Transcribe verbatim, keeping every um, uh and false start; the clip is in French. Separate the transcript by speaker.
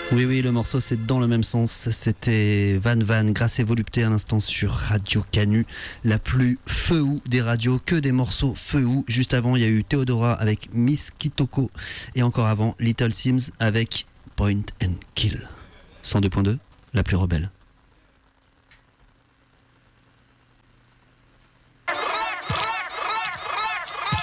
Speaker 1: Oui, oui, le morceau c'est dans le même sens. C'était Van Van, Grâce et Volupté à l'instant sur Radio Canu, la plus feu-ou des radios, que des morceaux feu-ou. Juste avant, il y a eu Theodora avec Miss Kitoko et encore avant, Little Sims avec Point and Kill. cent deux point deux, la plus rebelle.